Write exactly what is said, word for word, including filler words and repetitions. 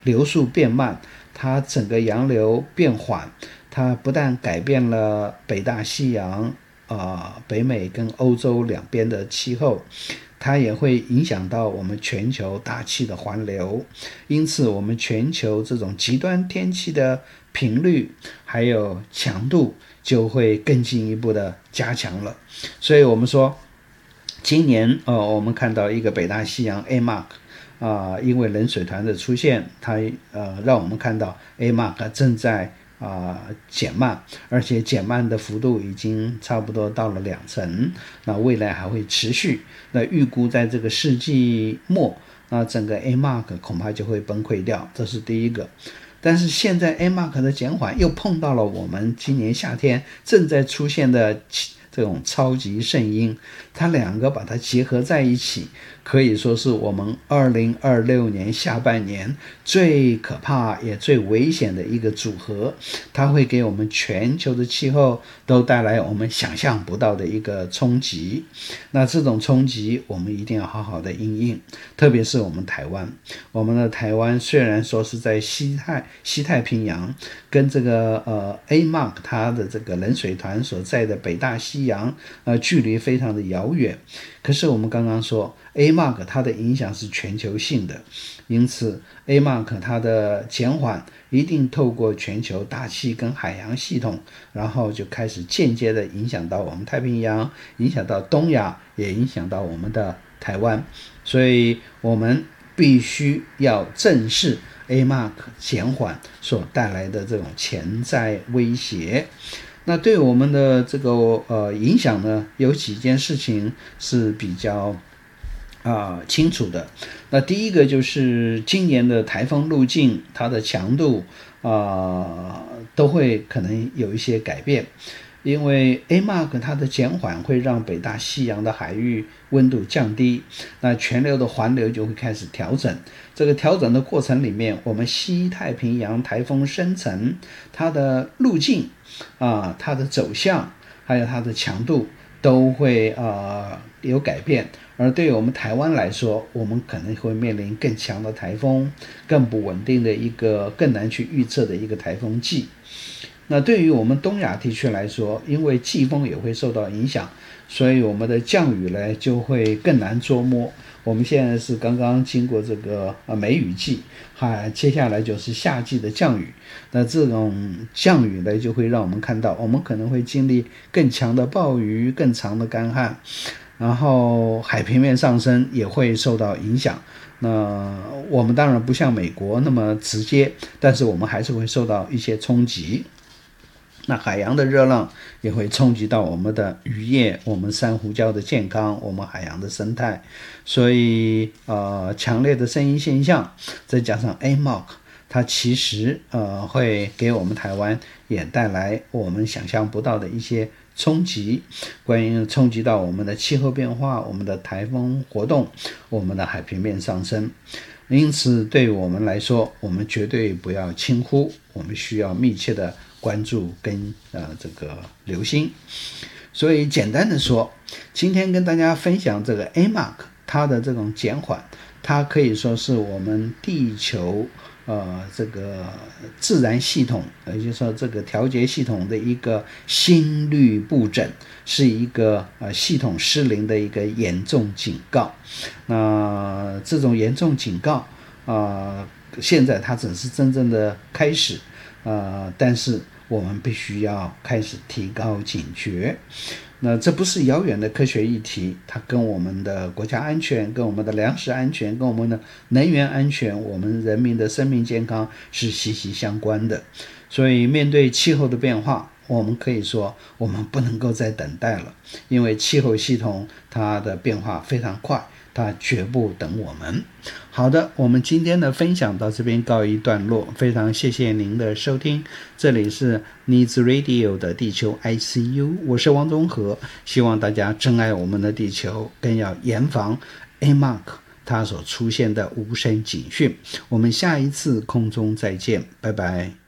流速变慢，它整个洋流变缓，它不但改变了北大西洋、呃、北美跟欧洲两边的气候，它也会影响到我们全球大气的环流，因此我们全球这种极端天气的频率还有强度就会更进一步的加强了。所以我们说今年呃，我们看到一个北大西洋 A M A C 啊、呃，因为冷水团的出现，它呃让我们看到 A M A C 正在啊、呃、减慢，而且减慢的幅度已经差不多到了两成，那未来还会持续。那预估在这个世纪末，那整个 A M A C 恐怕就会崩溃掉，这是第一个。但是现在 A M A C 的减缓又碰到了我们今年夏天正在出现的这种超级圣婴，它两个把它结合在一起，可以说是我们二零二六年下半年最可怕也最危险的一个组合，它会给我们全球的气候都带来我们想象不到的一个冲击。那这种冲击我们一定要好好的因应，特别是我们台湾，我们的台湾虽然说是在西太西太平洋，跟这个呃 A M A C 它的这个冷水团所在的北大西洋呃距离非常的遥远，可是我们刚刚说 A M A C 它的影响是全球性的，因此 A M A C 它的减缓一定透过全球大气跟海洋系统，然后就开始间接的影响到我们太平洋，影响到东亚，也影响到我们的台湾，所以我们必须要正视 A M A C 减缓所带来的这种潜在威胁。那对我们的这个呃影响呢，有几件事情是比较啊、呃、清楚的。那第一个就是今年的台风路径，它的强度啊、呃、都会可能有一些改变。因为 A M A C 它的减缓会让北大西洋的海域温度降低，那全流的环流就会开始调整。这个调整的过程里面，我们西太平洋台风生成它的路径啊、它的走向还有它的强度都会呃有改变。而对于我们台湾来说，我们可能会面临更强的台风，更不稳定的一个更难去预测的一个台风季。那对于我们东亚地区来说，因为季风也会受到影响，所以我们的降雨呢就会更难捉摸。我们现在是刚刚经过这个呃梅雨季，哈，接下来就是夏季的降雨。那这种降雨呢，就会让我们看到，我们可能会经历更强的暴雨、更长的干旱，然后海平面上升也会受到影响。那我们当然不像美国那么直接，但是我们还是会受到一些冲击。那海洋的热浪也会冲击到我们的渔业、我们珊瑚礁的健康、我们海洋的生态，所以呃，强烈的声音现象，再加上 A M A C， 它其实呃会给我们台湾也带来我们想象不到的一些冲击，关于冲击到我们的气候变化、我们的台风活动、我们的海平面上升。因此对于我们来说，我们绝对不要轻忽，我们需要密切的关注跟呃这个留心。所以简单的说，今天跟大家分享这个 A M A C 它的这种减缓，它可以说是我们地球呃这个自然系统，也就是说这个调节系统的一个心律不整，是一个呃系统失灵的一个严重警告。那这种严重警告啊、呃，现在它只是真正的开始，呃，但是我们必须要开始提高警觉。那这不是遥远的科学议题，它跟我们的国家安全、跟我们的粮食安全、跟我们的能源安全、我们人民的生命健康是息息相关的。所以面对气候的变化，我们可以说我们不能够再等待了，因为气候系统它的变化非常快，它绝不等我们。好的，我们今天的分享到这边告一段落，非常谢谢您的收听，这里是 Needs Radio 的地球 I C U， 我是王宗和，希望大家珍爱我们的地球，更要严防 A M A C 它所出现的无声警讯。我们下一次空中再见，拜拜。